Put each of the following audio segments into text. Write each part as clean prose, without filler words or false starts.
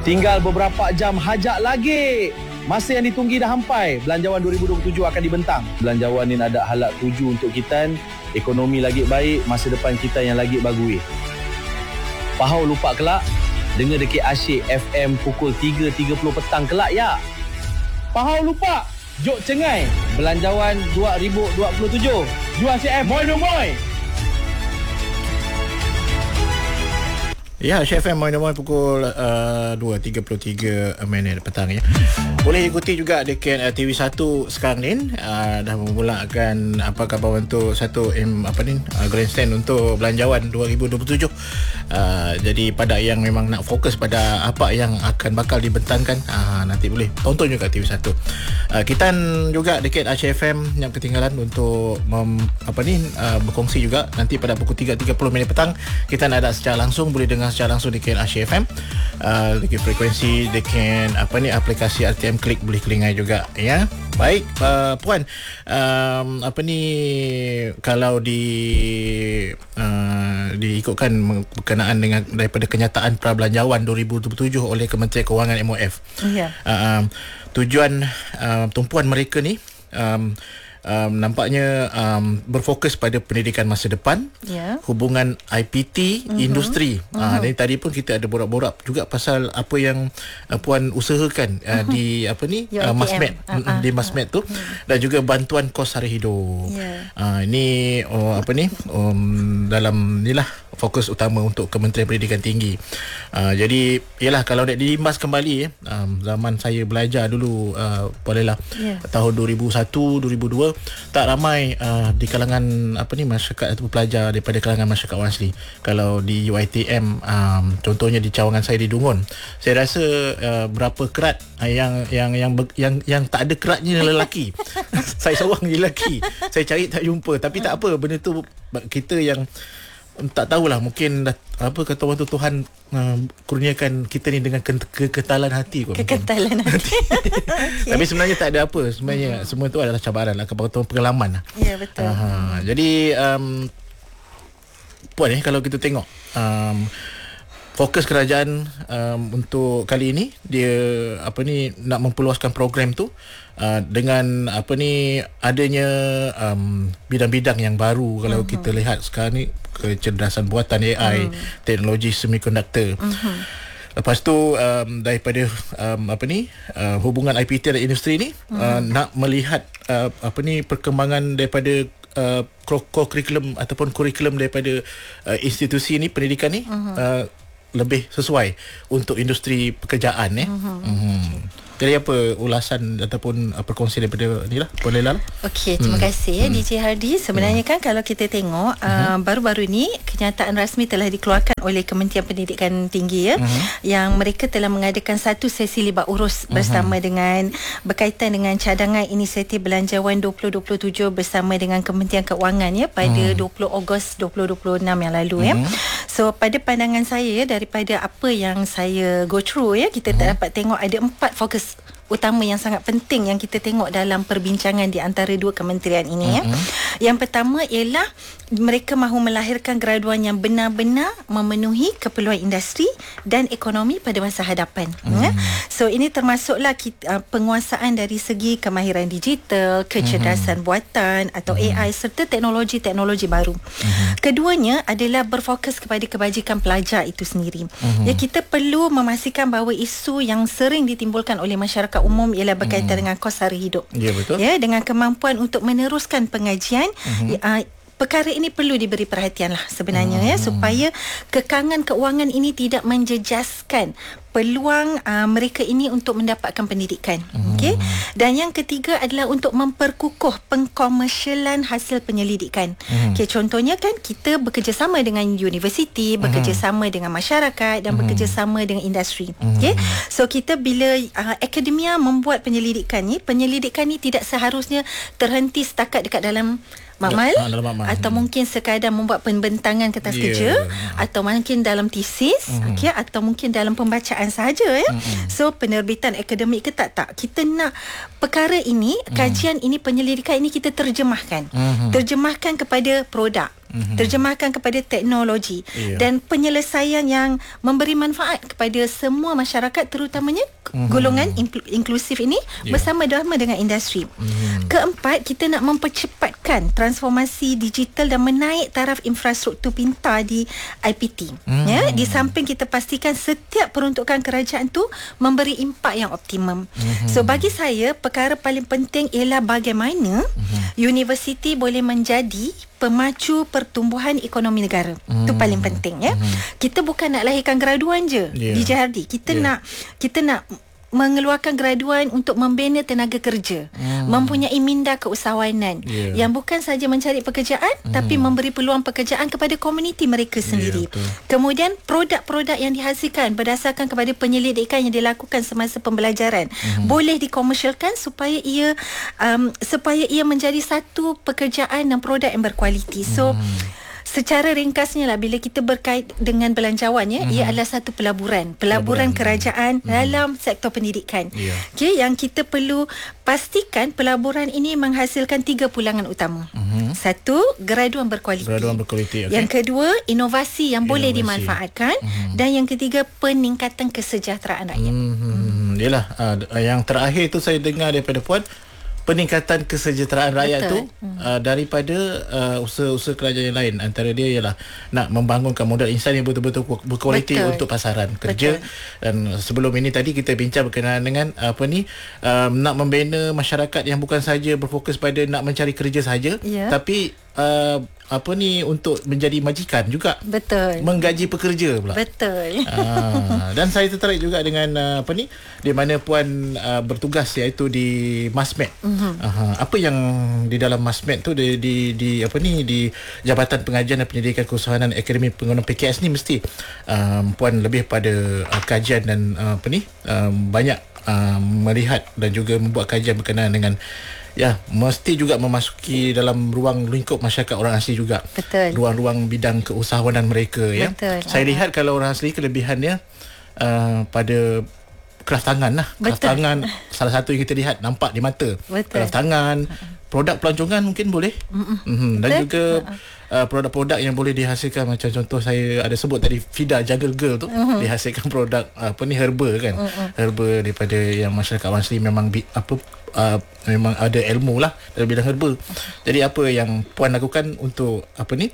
Tinggal beberapa jam hajat lagi. Masa yang ditunggu dah sampai. Belanjawan 2027 akan dibentang. Belanjawan ni ada halak tuju untuk kita. Ekonomi lagi baik, masa depan kita yang lagi bagus. Pahau lupa kelak, dengar dekat Asyik FM pukul 3.30 petang kelak ya. Pahau lupa, jok cengai. Belanjawan 2027. Jual CF, moi no moi. Ya, CFM Moin pukul 2.33 minit petang ya. Boleh ikuti juga dekat TV1 sekarang ni. Dah memulakan apa khabar untuk satu grandstand untuk belanjawan 2027. Jadi pada yang memang nak fokus pada apa yang akan bakal dibentangkan, nanti boleh tonton juga TV1. Kita juga dekat ACFM yang ketinggalan untuk berkongsi juga nanti pada pukul 3.30 minit petang. Kita nak ada secara langsung, boleh dengar secara langsung dekat ACFM, dekat frekuensi, dekat aplikasi RTM Klik, boleh kelingai juga ya. Baik, puan, kalau diikutkan berkenaan dengan daripada kenyataan prabelanjawan 2027 oleh Kementerian Kewangan MOF. Ya. Tujuan tumpuan mereka ni nampaknya berfokus pada pendidikan masa depan, hubungan IPT, industri. Dan tadi pun kita ada borak-borak juga pasal apa yang puan usahakan di Masmed, di Masmed tu, dan juga bantuan kos sara hidup. Ini dalam inilah fokus utama untuk Kementerian Pendidikan Tinggi. Jadi ialah kalau nak dilimas kembali zaman saya belajar dulu, bolehlah tahun 2001 2002 tak ramai di kalangan masyarakat atau pelajar daripada kalangan masyarakat orang asli. Kalau di UiTM, contohnya di cawangan saya di Dungun, saya rasa berapa kerat yang tak ada keratnya lelaki. Saya seorang je lelaki. Saya cari tak jumpa, tapi tak apa, benda tu kita yang tak tahulah, mungkin apa kata orang tu, Tuhan kurniakan kita ni dengan kekentalan hati kot. Kekentalan hati. Okay. Tapi sebenarnya tak ada apa. Sebenarnya semua tu adalah cabaran lah, pengalaman lah. Ya, betul. Jadi puan kalau kita tengok fokus kerajaan untuk kali ini, dia nak memperluaskan program tu dengan adanya bidang-bidang yang baru. Kalau kita lihat sekarang ni, kecerdasan buatan AI, teknologi semiconductor. Lepas tu daripada hubungan IPT dan industri ni, nak melihat perkembangan daripada kurikulum ataupun kurikulum daripada institusi ni, pendidikan ni lebih sesuai untuk industri pekerjaan Jadi apa ulasan ataupun perkongsian daripada ni lah, boleh lah. Okey, terima kasih DJ Hardy. Sebenarnya kan kalau kita tengok baru-baru ni kenyataan rasmi telah dikeluarkan oleh Kementerian Pendidikan Tinggi yang mereka telah mengadakan satu sesi libat urus bersama dengan berkaitan dengan cadangan inisiatif belanjawan 2027 bersama dengan Kementerian Keuangan pada 20 Ogos 2026 yang lalu So pada pandangan saya, daripada apa yang saya go through kita tak dapat tengok ada 4 fokus utama yang sangat penting yang kita tengok dalam perbincangan di antara dua kementerian ini. Yang pertama ialah mereka mahu melahirkan graduan yang benar-benar memenuhi keperluan industri dan ekonomi pada masa hadapan. So ini termasuklah penguasaan dari segi kemahiran digital, kecerdasan buatan atau AI serta teknologi-teknologi baru. Keduanya adalah berfokus kepada kebajikan pelajar itu sendiri. Ya, kita perlu memastikan bahawa isu yang sering ditimbulkan oleh masyarakat umum ialah berkaitan dengan kos sara hidup. Ya, betul. Ya, dengan kemampuan untuk meneruskan pengajian, perkara ini perlu diberi perhatian lah sebenarnya supaya kekangan keuangan ini tidak menjejaskan peluang mereka ini untuk mendapatkan pendidikan. Okey. Dan yang ketiga adalah untuk memperkukuh pengkomersialan hasil penyelidikan. Okey, contohnya kan kita bekerjasama dengan universiti, bekerjasama dengan masyarakat dan bekerjasama dengan industri. Okey. So kita bila akademia membuat penyelidikan ni tidak seharusnya terhenti setakat dekat dalam makmal atau mungkin sekadar membuat pembentangan kertas kerja atau mungkin dalam tesis atau mungkin dalam pembacaan sahaja So penerbitan akademik ke tak kita nak perkara ini, kajian ini, penyelidikan ini kita terjemahkan kepada produk terjemahkan kepada teknologi dan penyelesaian yang memberi manfaat kepada semua masyarakat, terutamanya golongan inklusif ini bersama-sama dengan industri. Keempat, kita nak mempercepatkan transformasi digital dan menaik taraf infrastruktur pintar di IPT. Di samping kita pastikan setiap peruntukan kerajaan tu memberi impak yang optimum. So bagi saya, perkara paling penting ialah bagaimana universiti boleh menjadi pemacu pertumbuhan ekonomi negara. Itu paling penting, ya. Kita bukan nak lahirkan graduan je di JHRD. Kita nak mengeluarkan graduan untuk membina tenaga kerja, mempunyai minda keusahawanan yang bukan saja mencari pekerjaan tapi memberi peluang pekerjaan kepada komuniti mereka sendiri. Kemudian produk-produk yang dihasilkan berdasarkan kepada penyelidikan yang dilakukan semasa pembelajaran boleh dikomersialkan supaya ia menjadi satu pekerjaan dan produk yang berkualiti. So secara ringkasnya lah, bila kita berkait dengan belanjawan, ia adalah satu pelaburan kerajaan dalam sektor pendidikan. Okay, yang kita perlu pastikan pelaburan ini menghasilkan 3 pulangan utama. Satu, graduan berkualiti. Yang kedua, inovasi yang boleh dimanfaatkan. Dan yang ketiga, peningkatan kesejahteraan rakyat. Yalah, yang terakhir tu saya dengar daripada Puan, peningkatan kesejahteraan rakyat tu daripada usaha-usaha kerajaan yang lain. Antara dia ialah nak membangunkan modal insan yang betul-betul berkualiti untuk pasaran kerja. Dan sebelum ini tadi kita bincang berkenaan dengan nak membina masyarakat yang bukan saja berfokus pada nak mencari kerja saja, tapi untuk menjadi majikan juga. Menggaji pekerja pula. Dan saya tertarik juga dengan di mana Puan bertugas, iaitu di Masmed. Apa yang di dalam Masmed tu di Jabatan Pengajian dan Pendidikan Keusahawanan Akademi Pengguna PKS ni, mesti Puan lebih pada kajian dan banyak melihat dan juga membuat kajian berkenaan dengan mesti juga memasuki dalam ruang lingkup masyarakat orang asli juga. Ruang-ruang bidang keusahawanan mereka. Saya lihat kalau orang asli kelebihannya pada kraft tangan lah. Kraft tangan salah satu yang kita lihat nampak di mata. Kraft tangan, produk pelancongan mungkin boleh. Dan juga produk-produk yang boleh dihasilkan, macam contoh saya ada sebut tadi, Fida Jungle Girl tu dihasilkan produk herba kan. Herba daripada yang masyarakat orang asli memang memang ada ilmu lah dalam bidang herba. Jadi apa yang Puan lakukan untuk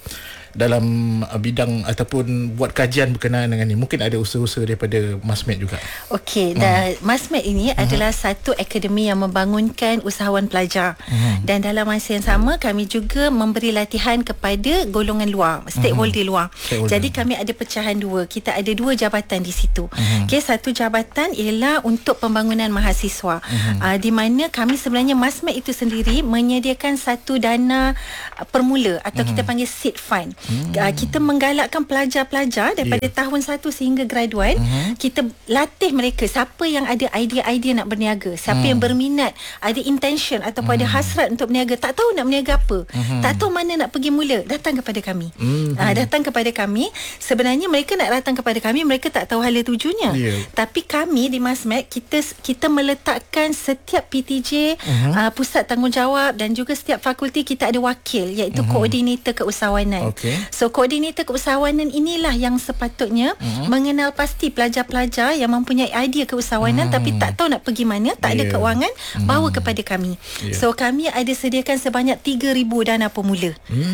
dalam bidang ataupun buat kajian berkenaan dengan ni? Mungkin ada usaha-usaha daripada Masmed juga. Okey, dan Masmed ini adalah satu akademi yang membangunkan usahawan pelajar. Dan dalam masa yang sama kami juga memberi latihan kepada golongan luar, stakeholder luar. Jadi kami ada pecahan dua. Kita ada 2 jabatan di situ. Okey, satu jabatan ialah untuk pembangunan mahasiswa. Di mana kami sebenarnya Masmed itu sendiri menyediakan satu dana permula atau kita panggil seed fund. Kita menggalakkan pelajar-pelajar daripada tahun 1 sehingga graduan. Kita latih mereka, siapa yang ada idea-idea nak berniaga, siapa yang berminat, ada intention ataupun ada hasrat untuk berniaga, tak tahu nak berniaga apa, tak tahu mana nak pergi mula, datang kepada kami. Datang kepada kami. Sebenarnya mereka nak datang kepada kami, mereka tak tahu hala tujunya. Tapi kami di Masmed, kita meletakkan setiap PTJ, pusat tanggungjawab, dan juga setiap fakulti kita ada wakil, iaitu koordinator keusahawanan. So koordinator keusahawanan inilah yang sepatutnya mengenal pasti pelajar-pelajar yang mempunyai idea keusahawanan tapi tak tahu nak pergi mana, tak ada keuangan, bawa kepada kami. So kami ada sediakan sebanyak 3,000 dana pemula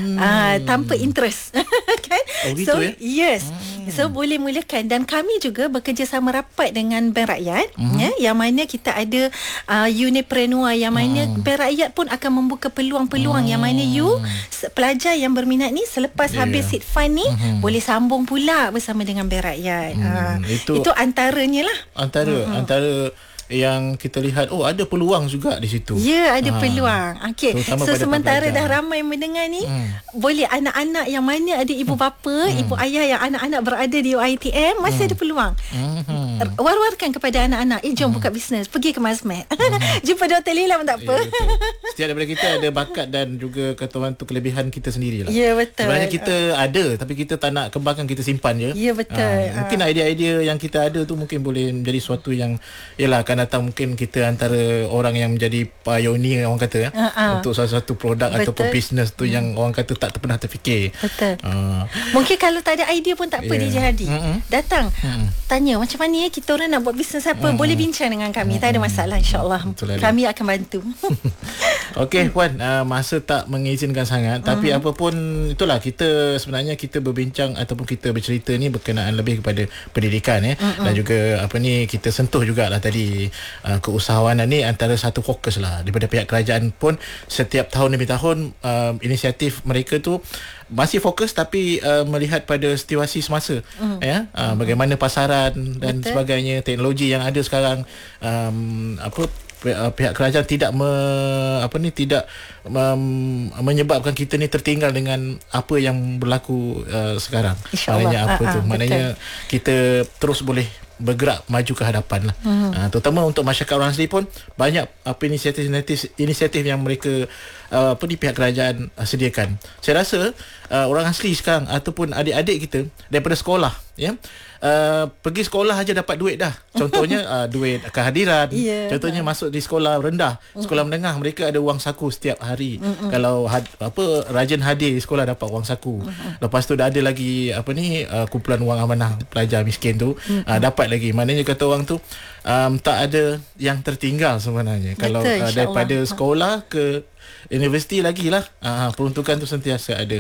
tanpa interest. Kan? So yes, so boleh mulakan. Dan kami juga bekerjasama rapat dengan Bank Rakyat, yang mana kita ada unipreneur, yang mana Bank Rakyat pun akan membuka peluang-peluang yang mana pelajar yang berminat ni selepas habis seed fund ni boleh sambung pula bersama dengan Bank Rakyat. Itu antaranya lah. Antara yang kita lihat, ada peluang juga di situ. Ada peluang. Okey. So sementara dah ramai mendengar ni, boleh anak-anak yang mana ada ibu bapa, ibu ayah yang anak-anak berada di UiTM, masih ada peluang. War-warkan kepada anak-anak, jom buka bisnes, pergi ke Masmed. Jumpa Dr. Lila pun tak apa. Setiap daripada kita ada bakat dan juga kelebihan kita sendirilah. Betul. Sebenarnya kita ada, tapi kita tak nak kembangkan, kita simpan je. Betul. Mungkin idea-idea yang kita ada tu mungkin boleh menjadi sesuatu yang, yalah, akan akan datang mungkin kita antara orang yang menjadi pioneer orang kata untuk satu produk ataupun bisnes tu yang orang kata tak pernah terfikir. Betul. Mungkin kalau tak ada idea pun tak apa, DJ Hardy. Datang tanya macam mana kita orang nak buat bisnes apa, boleh bincang dengan kami, tak ada masalah, insya-Allah. Kami akan bantu. Okey Puan, masa tak mengizinkan sangat, tapi apa pun itulah, kita sebenarnya kita berbincang ataupun kita bercerita ni berkenaan lebih kepada pendidikan dan juga kita sentuh jugalah tadi keusahawanan ni antara satu fokus lah daripada pihak kerajaan pun. Setiap tahun demi tahun inisiatif mereka tu masih fokus tapi melihat pada situasi semasa bagaimana pasaran dan sebagainya, teknologi yang ada sekarang, pihak kerajaan tidak menyebabkan kita ni tertinggal dengan apa yang berlaku sekarang. Maknanya maknanya kita terus boleh bergerak maju ke hadapan lah. Terutama untuk masyarakat orang asli pun banyak inisiatif yang mereka pihak kerajaan sediakan. Saya rasa orang asli sekarang ataupun adik-adik kita daripada sekolah pergi sekolah aja dapat duit dah. Contohnya duit kehadiran. Contohnya masuk di sekolah rendah, sekolah menengah, mereka ada wang saku setiap hari. Kalau rajin hadir di sekolah dapat wang saku. Lepas tu dah ada lagi kumpulan wang amanah pelajar miskin tu dapat lagi. Maknanya kata orang tu tak ada yang tertinggal sebenarnya. Kalau daripada sekolah ke universiti lagi lah, peruntukan tu sentiasa ada.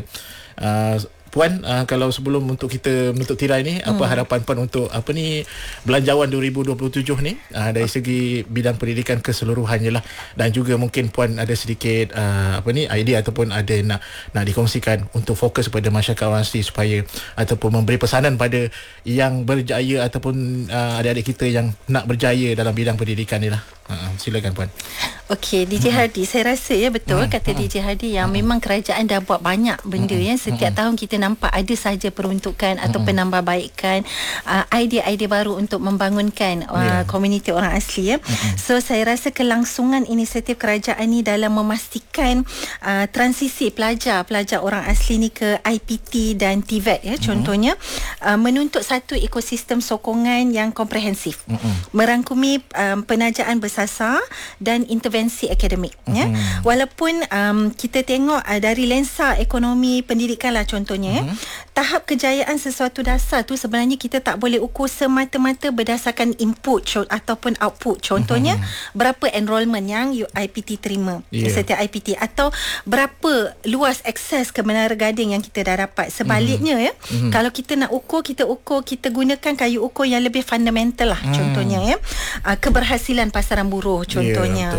Puan, kalau sebelum untuk kita menutup tirai ni, apa harapan Puan untuk Belanjawan 2027 ni dari segi bidang pendidikan keseluruhannya lah, dan juga mungkin Puan ada sedikit idea ataupun ada nak dikongsikan untuk fokus kepada masyarakat orang asli supaya ataupun memberi pesanan pada yang berjaya ataupun adik-adik kita yang nak berjaya dalam bidang pendidikan ni lah. Silakan Puan. Okey, DJ Hardy, saya rasa betul kata DJ Hardy yang memang kerajaan dah buat banyak benda setiap tahun kita nampak ada sahaja peruntukan atau penambahbaikan idea-idea baru untuk membangunkan komuniti orang asli So saya rasa kelangsungan inisiatif kerajaan ni dalam memastikan transisi pelajar orang asli ni ke IPT dan TVET contohnya menuntut satu ekosistem sokongan yang komprehensif, merangkumi penajaan bersasar dan intervensi akademik walaupun kita tengok dari lensa ekonomi pendidikan lah contohnya tahap kejayaan sesuatu dasar tu sebenarnya kita tak boleh ukur semata-mata berdasarkan input ataupun output. Contohnya berapa enrolment yang IPT terima setiap IPT, atau berapa luas akses ke Menara Gading yang kita dah dapat. Sebaliknya kalau kita nak ukur, kita gunakan kayu ukur yang lebih fundamental lah contohnya keberhasilan pasaran buruh contohnya.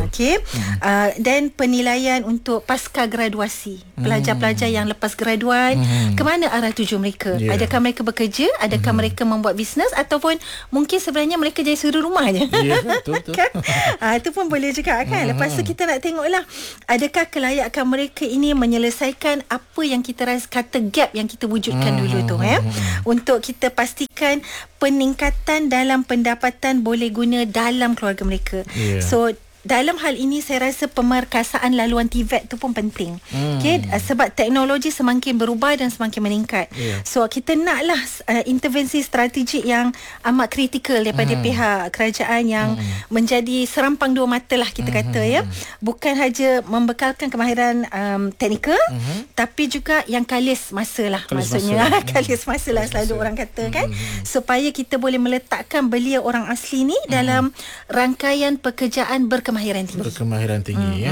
Dan penilaian untuk pasca graduasi, pelajar-pelajar yang lepas graduan, ke mana arah tuju mereka? Adakah mereka bekerja, adakah mereka membuat bisnes, ataupun mungkin sebenarnya mereka jadi suri rumah je. Betul. Kan? Itu pun boleh juga kan. Lepas tu kita nak tengoklah adakah kelayakan mereka ini menyelesaikan apa yang kita rasa kata gap yang kita wujudkan dulu tu untuk kita pastikan peningkatan dalam pendapatan boleh guna dalam keluarga mereka. So dalam hal ini saya rasa pemerkasaan laluan TVET tu pun penting. Sebab teknologi semakin berubah dan semakin meningkat. So kita naklah intervensi strategik yang amat kritikal daripada pihak kerajaan yang menjadi serampang dua mata lah kita kata bukan saja membekalkan kemahiran teknikal tapi juga yang kalis masa lah, maksudnya kalis masa lah selalu orang kata kan, supaya kita boleh meletakkan belia orang asli ni dalam rangkaian pekerjaan berkemahiran tinggi.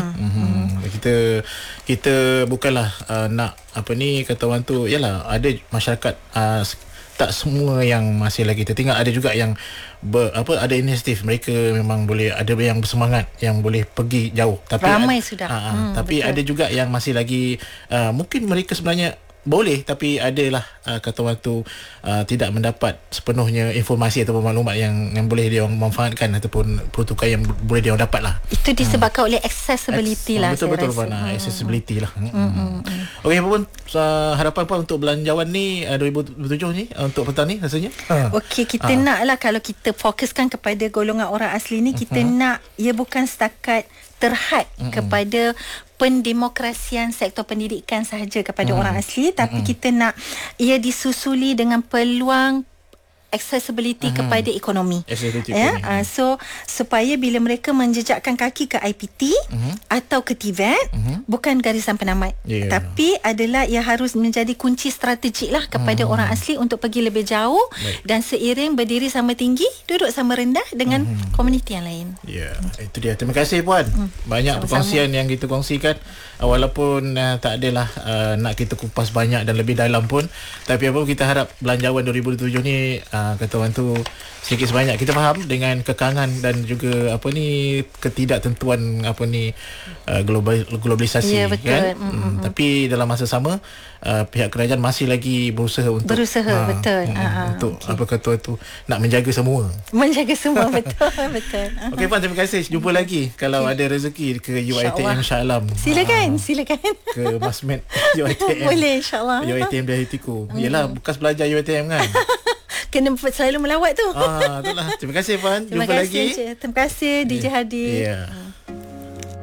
Kita bukanlah nak kata orang tu, yalah ada masyarakat tak semua yang masih lagi tertinggal, ada juga yang ada inisiatif, mereka memang boleh, ada yang bersemangat yang boleh pergi jauh, tapi ramai sudah tapi betul. Ada juga yang masih lagi mungkin mereka sebenarnya boleh, tapi adalah kata orang tu tidak mendapat sepenuhnya informasi atau maklumat yang boleh dia manfaatkan ataupun peruntukan yang boleh dia dapat lah. Itu disebabkan oleh accessibility lah. Betul accessibility lah. Okey, apa pun harapan Puan untuk belanjawan ni 2007 ni untuk petang ni rasanya? Okey, kita nak lah kalau kita fokuskan kepada golongan orang asli ni, kita nak ia bukan setakat terhad kepada pendemokrasian sektor pendidikan sahaja kepada orang asli, tapi kita nak ia disusuli dengan peluang accessibility kepada ekonomi. Accessibility Ya, ekonomi. so supaya bila mereka menjejakkan kaki ke IPT atau ke TVET, bukan garisan penamat, tapi adalah ia harus menjadi kunci strategik lah kepada orang asli untuk pergi lebih jauh. Baik. Dan seiring berdiri sama tinggi, duduk sama rendah dengan komuniti yang lain. Ya, itu dia. Terima kasih Puan. Banyak Sama-sama. perkongsian yang kita kongsikan. Walaupun tak adalah nak kita kupas banyak dan lebih dalam pun, tapi apa kita harap Belanjawan 2007 ni kata orang tu sedikit sebanyak kita faham dengan kekangan dan juga ketidaktentuan globalisasi, Ya, betul. kan. Tapi dalam masa sama pihak kerajaan masih lagi berusaha untuk Betul. untuk apa kata tu, nak menjaga semua. Menjaga semua. Betul. Okey Puan, terima kasih. Jumpa lagi kalau ada rezeki ke UiTM Shah Alam. Silakan. Ke Masmed UiTM. Boleh, insyaAllah. UiTM dari Tiku. Yelah, bekas belajar UiTM kan. Kena selalu melawat tu. Itulah. Terima kasih Puan. Terima Jumpa kasih, lagi. Terima kasih DJ Hadi. Ya.